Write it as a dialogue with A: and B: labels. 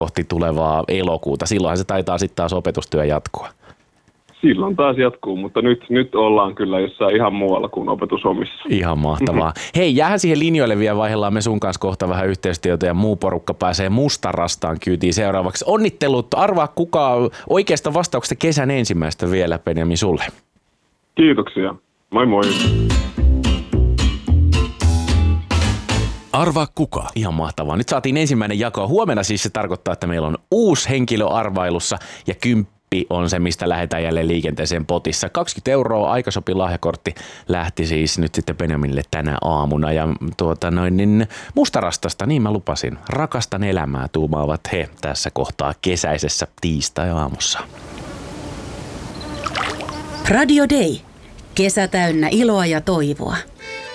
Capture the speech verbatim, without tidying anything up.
A: kohti tulevaa elokuuta. Silloinhan se taitaa sitten taas opetustyö jatkua.
B: Silloin taas jatkuu, mutta nyt, nyt ollaan kyllä jossain ihan muualla kuin opetusomissa.
A: Ihan mahtavaa. Hei, jäähän siihen linjoille vielä, vaihdellaan me sun kanssa kohta vähän yhteistyötä ja muu porukka pääsee Mustarastaan kyytiin seuraavaksi. Onnittelut, arvaa kuka oikeasta vastauksesta kesän ensimmäistä vielä, Benjamin, sulle.
B: Kiitoksia. Moi moi.
C: Arvaa kuka.
A: Ihan mahtavaa. Nyt saatiin ensimmäinen jako. Huomenna siis se tarkoittaa, että meillä on uusi henkilö arvailussa ja kymppi on se, mistä lähdetään jälleen liikenteeseen potissa. kaksikymmentä euroa aikasopi lahjakortti lähti siis nyt sitten Benjaminille tänä aamuna. Ja tuota noin, niin Mustarastasta, niin mä lupasin, rakastan elämää tuumaavat he tässä kohtaa kesäisessä tiistai-aamussa.
D: Radio Day. Kesä täynnä iloa ja toivoa.